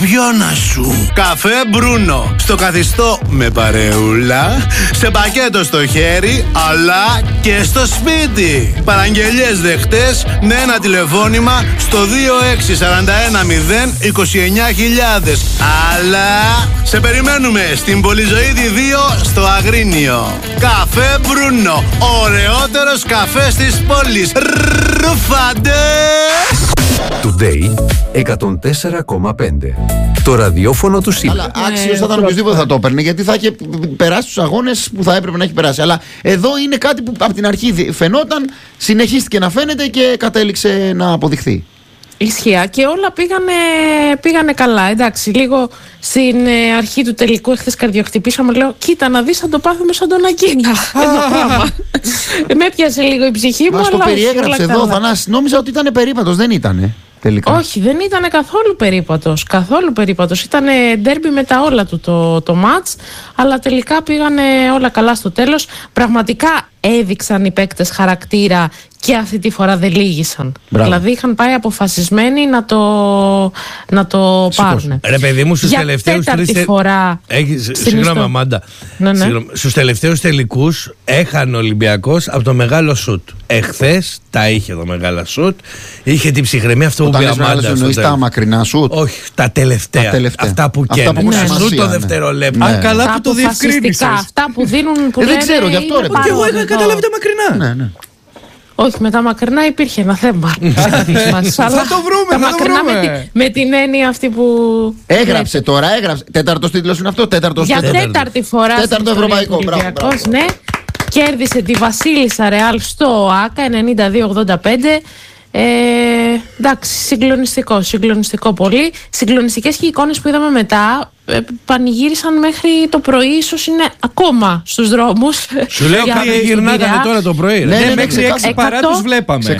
Βιώνα σου. Καφέ Μπρούνο. Στο καθιστό με παρεούλα. Σε πακέτο στο χέρι, αλλά και στο σπίτι. Παραγγελίες δεχτές με ένα τηλεφώνημα στο 2641 029 000. Αλλά σε περιμένουμε στην Πολυζωήδη 2 στο Αγρίνιο. Καφέ Μπρούνο. Ωραιότερος καφές της πόλης. Ρουφαντέ. Today 104,5. Το ραδιόφωνο του ΣΥΠ. Αλλά άξιος θα ήταν οποιοδήποτε θα το έπαιρνε, γιατί θα είχε περάσει τους αγώνες που θα έπρεπε να έχει περάσει. Αλλά εδώ είναι κάτι που από την αρχή φαινόταν, συνεχίστηκε να φαίνεται και κατέληξε να αποδειχθεί. Ισχύα και όλα πήγανε καλά. Εντάξει, λίγο στην αρχή του τελικού εχθές καρδιοχτυπήσαμε. Λέω, κοίτα να δεις, θα το πάθουμε σαν τον Ακίνα. Με έπιασε λίγο η ψυχή μου. Μας το περιέγραψε εδώ, Θανάση. Νόμιζα ότι ήταν περίπατος, δεν ήτανε τελικά. Όχι, δεν ήταν καθόλου περίπατος. Ήταν ντέρμπι με τα όλα του το μάτς, αλλά τελικά πήγανε όλα καλά στο τέλος. Πραγματικά έδειξαν οι παίκτες χαρακτήρα και αυτή τη φορά δεν λύγησαν. Δηλαδή είχαν πάει αποφασισμένοι να το πάρουν. Ρε παιδί μου, στους τελευταίους τέταρτη φορά. Συγγνώμη, Αμάντα. Ναι. Στους τελευταίους τελικούς έχανε ο Ολυμπιακός από το μεγάλο σουτ. Εχθές τα είχε το μεγάλο σουτ. Είχε την ψυχραιμία αυτό που πει η Αμάντα. Εννοείς τα μακρινά σουτ. Όχι, τα τελευταία. Αυτά που καίνε. Σουτ το δευτερόλεπτο. Αν καλά που το διευκρίνησες. Αυτά που δίνουν. Δεν ξέρω γι' αυτό, ρε. Και εγώ είχα καταλάβει τα μακρινά. Ναι. Όχι, με τα μακρινά υπήρχε ένα θέμα. Θα το βρούμε, με την έννοια αυτή που. Έγραψε. Τέταρτος τίτλος είναι αυτό. Για τέταρτη φορά. Τέταρτο ευρωπαϊκό. Ολυμπιακός, ναι. Κέρδισε τη Βασίλισσα Ρεάλ στο ΆΚΑ 92-85. Εντάξει, συγκλονιστικό πολύ. Συγκλονιστικές και οι εικόνες που είδαμε μετά πανηγύρισαν μέχρι το πρωί, ίσως είναι ακόμα στους δρόμους. Σου λέω κάτι γυρνάγανε τώρα το πρωί. Ναι, μέχρι 6 παρά τους βλέπαμε.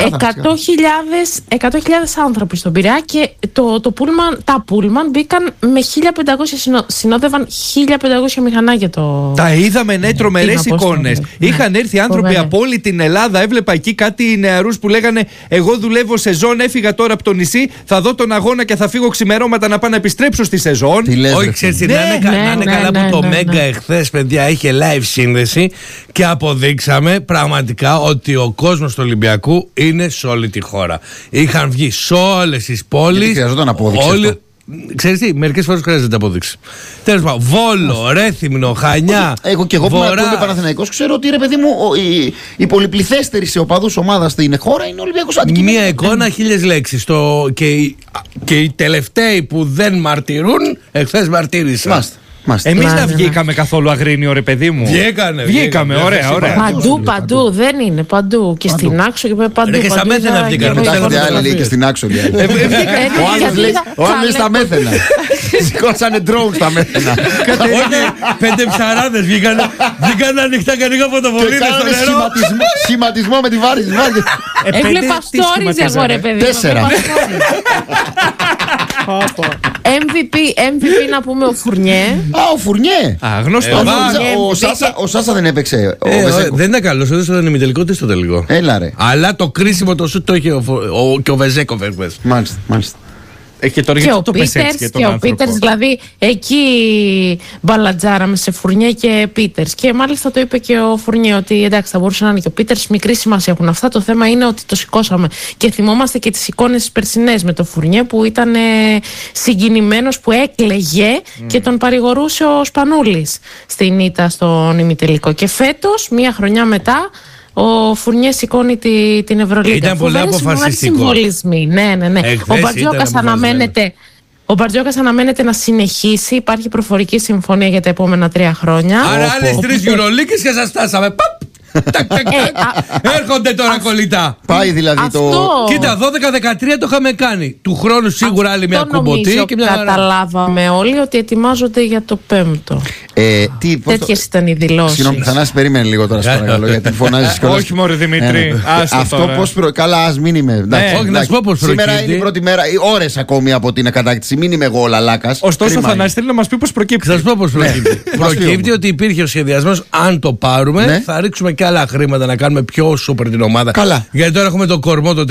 100.000 άνθρωποι στον Πειραιά και τα πούλμαν μπήκαν με 1.500, συνόδευαν 1.500 μηχανάκια Τα είδαμε, ναι, τρομερές εικόνες. Είχαν έρθει άνθρωποι από όλη την Ελλάδα. Έβλεπα εκεί κάτι νεαρούς που λέγανε, εγώ δουλεύω σεζόν, έφυγα τώρα από το νησί, θα δω τον αγώνα και θα φύγω ξημερώματα να πάω να επιστρέψω στη σεζόν. Ξέρεις, να είναι καλά που το Μέγκα εχθές, παιδιά, είχε live σύνδεση και αποδείξαμε πραγματικά ότι ο κόσμος του Ολυμπιακού είναι σε όλη τη χώρα. Είχαν βγει σε όλες τις πόλεις. Γιατί χρειαζόταν απόδειξη. Ξέρεις τι, μερικές φορές χρειάζεται απόδειξη. Τέλος πάντων, Βόλο, Ρέθυμνο, Χανιά. Εγώ που είμαι Παναθηναϊκός, ξέρω ότι, ρε παιδί μου, η πολυπληθέστερη σε οπαδούς ομάδα στην χώρα είναι ο Ολυμπιακός. Μία εικόνα, 1000 λέξεις. Και οι τελευταίοι που δεν μαρτυρούν, εχθές μαρτύρησαν. Εμείς δεν βγήκαμε καθόλου Αγρίνιο, ρε παιδί μου. Βγήκαμε, ωραία. Παντού, δεν είναι παντού. Και στην Άξο και παντού. Και στα Μέθαινα βγήκαμε. Και στην Άξο. Ο άλλος στα Μέθαινα. Σηκώσανε ντρόουν στα Μέθαινα. Όχι, 5 ψαράδες βγήκαν ανοιχτά και ανοίγαν φωτοβολίδες στο νερό. Σχηματισμό με τη βάρη της βάρης. Έβλεπα stories εγώ, ρε παιδί. 4. MVP να πούμε ο Φουρνιέ. Ο Φουρνιέ. Γνωστό. Ο Σάσα δεν έπαιξε. Δεν ήταν καλός, έδωσε τον ημιτελικό της στο τελικό. Έλα ρε. Αλλά το κρίσιμο το σουτ το είχε και ο Βεζέκοφ. Μάλιστα. Και ο Πίτερς, δηλαδή εκεί μπαλατζάραμε σε Φουρνιέ και Πίτερς. Και μάλιστα το είπε και ο Φουρνιέ ότι εντάξει, θα μπορούσε να είναι και ο Πίτερς, μικρή σημασία έχουν αυτά. Το θέμα είναι ότι το σηκώσαμε. Και θυμόμαστε και τις εικόνες τις περσινές με το Φουρνιέ που ήταν συγκινημένος, που έκλαιγε και τον παρηγορούσε ο Σπανούλης στην ήττα στον ημιτελικό. Και φέτος, μία χρονιά μετά, ο Φουρνιέ σηκώνει την Ευρωλίγκα. Ήταν πολύ αποφασιστικό. Συμβολισμοί. Ναι. Ο Μπαρτζόκας αναμένεται να συνεχίσει. Υπάρχει προφορική συμφωνία για τα επόμενα 3 χρόνια. Άρα άλλες 3 Eurolígues και σας φτάσαμε. Έρχονται τώρα κολλητά. Πάει δηλαδή το. Κοίτα, 12-13 το είχαμε κάνει. Του χρόνου σίγουρα άλλη μια κουμποτή. Καταλάβαμε όλοι ότι ετοιμάζονται για το 5ο. Τέτοιες ήταν οι δηλώσεις. Συγγνώμη, Θανάση, περίμενε λίγο τώρα, σας παρακαλώ, γιατί φωνάζεις κιόλας. Όχι, μωρέ Δημήτρη. Αυτό πώς. Καλά, ας μην είμαι. Όχι, να σου πω πώς προκύπτει. Σήμερα είναι η πρώτη μέρα, ώρες ακόμη από την κατάκτηση. Μην είμαι εγώ λαλάκας. Ωστόσο, ο Θανάσης θέλει να μας πει πώς προκύπτει. Θα σου πω πώς προκύπτει. Προκύπτει ότι υπήρχε ο σχεδιασμός, αν το πάρουμε, θα ρίξουμε και άλλα χρήματα να κάνουμε πιο σούπερ την ομάδα. Καλά. Γιατί τώρα έχουμε το κορμό το τέλειο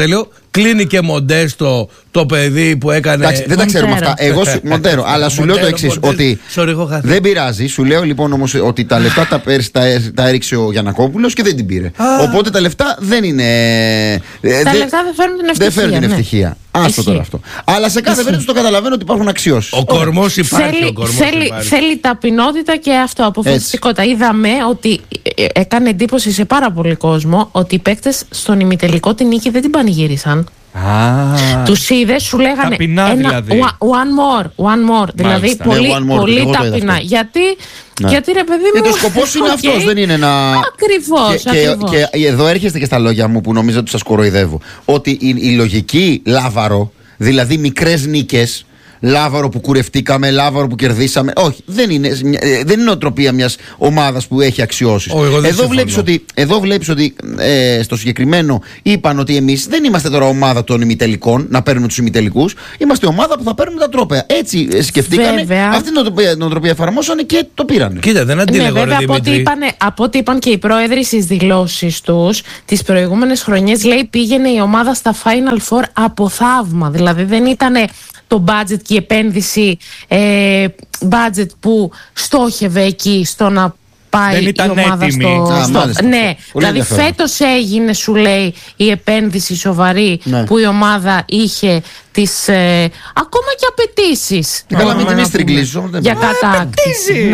Κλείνει και Μοντέστο το παιδί που έκανε. Εντάξει, δεν τα ξέρουμε αυτά. Εγώ Μοντέρο, αλλά σου λέω το εξής, ότι δεν πειράζει. Σου λέω λοιπόν όμως ότι τα λεφτά τα έριξε ο Γιαννακόπουλος και δεν την πήρε. Οπότε τα λεφτά δεν είναι. Τα λεφτά δεν φέρνουν την ευτυχία. Δεν φέρνουν την ευτυχία. Άστο τώρα αυτό. Αλλά σε κάθε περίπτωση το καταλαβαίνω ότι υπάρχουν αξιώσεις. Ο κορμός υπάρχει. Θέλει ταπεινότητα και αυτό, αποφασιστικότητα. Είδαμε ότι έκανε εντύπωση σε πάρα πολύ κόσμο ότι οι παίκτες στον ημιτελικό την νίκη δεν την πανηγύρισαν. Τους είδες, σου λέγανε ταπεινά, δηλαδή. One more. Δηλαδή πολύ ταπεινά. Γιατί ρε παιδί μου. Και το σκοπός είναι αυτός, δεν είναι να. Ακριβώς. Και εδώ έρχεστε και στα λόγια μου που νομίζω ότι σας κοροϊδεύω. Ότι η λογική Λάβαρο, δηλαδή μικρές νίκες, Λάβαρο που κουρευτήκαμε, Λάβαρο που κερδίσαμε. Όχι, δεν είναι νοοτροπία μιας ομάδας που έχει αξιώσεις. Εδώ βλέπεις ότι στο συγκεκριμένο είπαν ότι εμείς δεν είμαστε τώρα ομάδα των ημιτελικών, να παίρνουμε τους ημιτελικούς. Είμαστε ομάδα που θα παίρνουμε τα τρόπαια. Έτσι σκεφτήκανε. Αυτή την νοοτροπία εφαρμόσανε και το πήρανε. Κοίτα, δεν αντίλεγω. Βέβαια, από ό,τι είπαν και οι πρόεδροι στις δηλώσεις τους τις προηγούμενες χρονιές, λέει πήγαινε η ομάδα στα Final Four από θαύμα. Δηλαδή δεν ήταν το budget και η επένδυση budget που στόχευε εκεί στο να πάει η ομάδα ναι, δηλαδή φέτος έγινε, σου λέει, η επένδυση σοβαρή που η ομάδα είχε τις ακόμα και απαιτήσεις. Καλά, μην την στριγκλήσεις για κατάκτηση.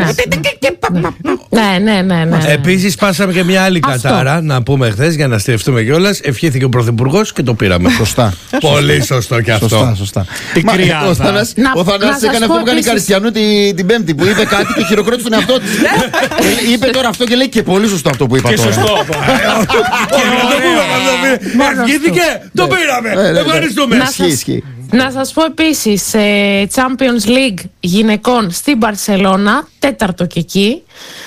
Ναι. Επίσης πάσαμε και μια άλλη κατάρα, να πούμε χθες, για να στηριχτούμε κιόλας. Ευχήθηκε ο Πρωθυπουργός και το πήραμε. Σωστά. Πολύ σωστό κι αυτό. Σωστά. Ο Θανάσης έκανε αυτό που κάνει η Καριστιανού την Πέμπτη, που είπε κάτι και χειροκρότησε τον εαυτό της. Είπε τώρα αυτό και λέει και πολύ σωστό αυτό που είπα τώρα. Ευχήθηκε, το πήραμε. Ευχαριστούμε. Να σας πω επίσης, Champions League γυναικών στην Μπαρσελώνα, τέταρτο και εκεί,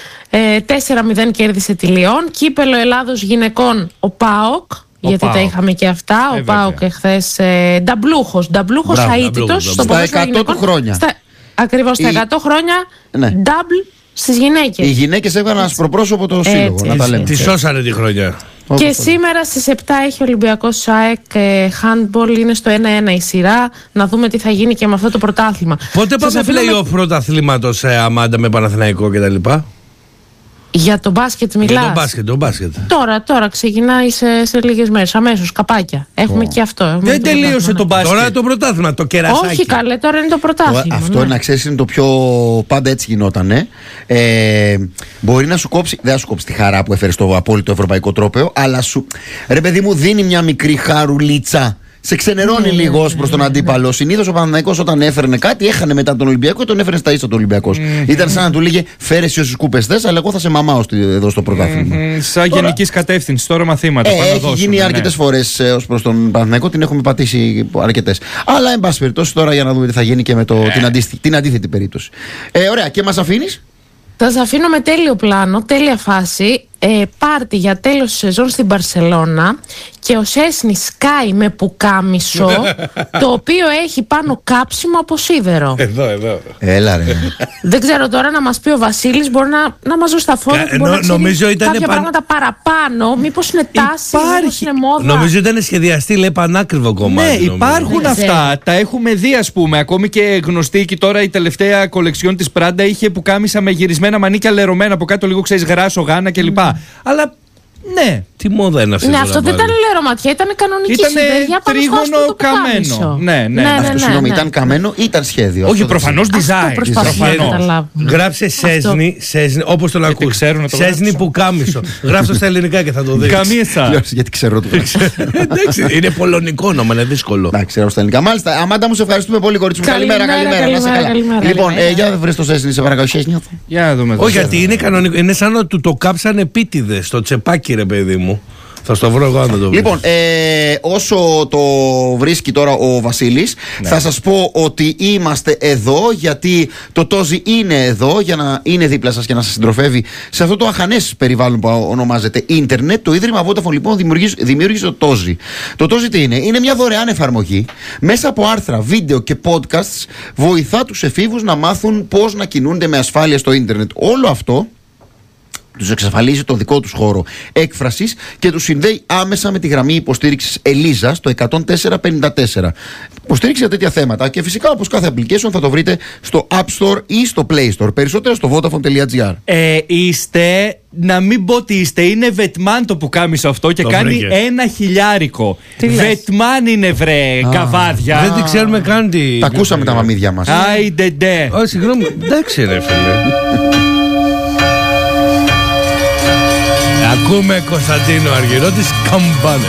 4-0 κέρδισε τη Λιόν. Κύπελλο Ελλάδος γυναικών ο ΠΑΟΚ, γιατί τα είχαμε και αυτά. Ο ΠΑΟΚ εχθές νταμπλούχος αίτητος στα 100 του χρόνια. Ακριβώς, στα 100 χρόνια double στις γυναίκες. Οι γυναίκες έβγαλαν ασπροπρόσωπο το σύλλογο, να τα λέμε. Τη σώσανε τη χρονιά. Και σήμερα στις 7 έχει ο Ολυμπιακός ΑΕΚ handball, είναι στο 1-1 η σειρά. Να δούμε τι θα γίνει και με αυτό το πρωτάθλημα. Πότε πάμε play-off πρωταθλήματος, Αμάντα, με Παναθηναϊκό κτλ? Για το μπάσκετ μιλάς? Για το μπάσκετ. Τώρα ξεκινάει σε λίγες μέρες, αμέσως, καπάκια. Έχουμε και αυτό. Δεν τελείωσε το μπάσκετ. Τώρα το πρωτάθλημα, το κερασάκι. Όχι καλέ, τώρα είναι το πρωτάθλημα. Αυτό να ξέρεις είναι το πιο. Πάντα έτσι γινότανε. Μπορεί να σου κόψει. Δεν θα σου κόψει τη χαρά που έφερε στο απόλυτο ευρωπαϊκό τρόπαιο, αλλά σου. Ρε παιδί μου, δίνει μια μικρή χαρουλίτσα. Σε ξενερώνει λίγο ως προς τον αντίπαλο. Συνήθως ο Παναθηναϊκός όταν έφερνε κάτι, έχανε μετά τον Ολυμπιακό και τον έφερε στα ίσα του Ολυμπιακός. Ήταν σαν να του λέγε φέρε εσύ όσους κούπες θες, αλλά εγώ θα σε μαμάω εδώ στο πρωτάθλημα. Σαν γενικής κατεύθυνση, τώρα μαθήματα. Έχει γίνει αρκετές φορές ως προς τον Παναθηναϊκό, την έχουμε πατήσει αρκετές. Αλλά εν πάση περιπτώσει τώρα για να δούμε τι θα γίνει και με την αντίθετη περίπτωση. Ωραία, και μας αφήνεις? Θα σας αφήνω με τέλειο πλάνο, τέλεια φάση. Πάρτι για τέλος της σεζόν στην Μπαρσελώνα και ο Σέσνη σκάει με πουκάμισο το οποίο έχει πάνω κάψιμο από σίδερο. Εδώ. Έλα ρε. Δεν ξέρω τώρα, να μας πει ο Βασίλης, μπορεί να μας δώσει τα φώτα του, μπορεί να ξέρει κάποια πράγματα παραπάνω. Μήπως είναι τάση, μήπως είναι μόδα. Νομίζω ήταν σχεδιαστή, λέει, πανάκριβο κομμάτι. Ναι, υπάρχουν αυτά. Τα έχουμε δει, ας πούμε. Ακόμη και γνωστή και τώρα η τελευταία κολεξιόν της Πράντα είχε πουκάμισα με γυρισμένα μανίκια λερωμένα από κάτω, λίγο ξέρεις, γράσο, γάνα κλπ. Αλλά ναι. Τι μόδα είναι αυτή? Ναι, αυτό δεν ήταν λερωματιά, ήταν κανονική συνταγή. Τρίγωνο καμένο. Ναι. Αυτό συγγνώμη, ήταν καμένο ή ήταν σχέδιο? Όχι, προφανώς design. Γράψε Σέσνη, όπως τον ακούς. Σέσνη που κάμισο. Γράψε στα ελληνικά και θα το δεις. Καμία. Γιατί ξέρω το. Εντάξει, είναι πολωνικό όνομα, είναι δύσκολο. Εντάξει, ξέρω στα ελληνικά. Μάλιστα, Αμάντα μου, σε ευχαριστούμε πολύ, κορίτσι μου. Καλημέρα. Λοιπόν, για βρες το Σέσνη, σε παρακαλώ. Για να δούμε. Όχι, γιατί είναι κανονικό. Είναι σαν να του το κάψανε επίτηδες στο τσεπάκι, ρε παιδί μου. Θα στο βρω εγώ αν δεν το βρω. Λοιπόν, όσο το βρίσκει τώρα ο Βασίλης, θα σας πω ότι είμαστε εδώ γιατί το Τόζι είναι εδώ για να είναι δίπλα σας και να σας συντροφεύει σε αυτό το αχανές περιβάλλον που ονομάζεται ίντερνετ. Το Ίδρυμα Vodafone λοιπόν δημιούργησε το Τόζι. Το Τόζι τι είναι? Είναι μια δωρεάν εφαρμογή. Μέσα από άρθρα, βίντεο και podcasts βοηθά τους εφήβους να μάθουν πώς να κινούνται με ασφάλεια στο ίντερνετ. Όλο αυτό τους εξασφαλίζει το δικό τους χώρο έκφρασης και τους συνδέει άμεσα με τη γραμμή υποστήριξης Ελίζα στο 10454. Υποστήριξη για τέτοια θέματα και φυσικά όπως κάθε application θα το βρείτε στο App Store ή στο Play Store. Περισσότερα στο vodafone.gr. Είστε, να μην πω τι είστε, είναι Βετμάν το που κάμισο αυτό και το κάνει $1,000. Βετμάν είναι βρε, καβάδια. Δεν την ξέρουμε καν τι. Τα ακούσαμε τα μαμίδια μας. Άιντε ντε. Όχι, συγγνώμη, εντάξει ρε φίλε. Ακούμε Κωνσταντίνο Αργυρώτης, καμπάνε.